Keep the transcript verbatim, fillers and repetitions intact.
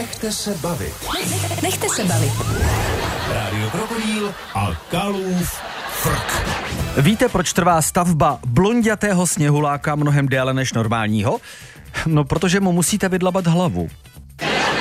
Nechte se bavit. Nechte se bavit. Rádio Krokodýl a Kalův frk. Víte, proč trvá stavba blondětého sněhuláka mnohem déle než normálního? No, protože mu musíte vydlabat hlavu.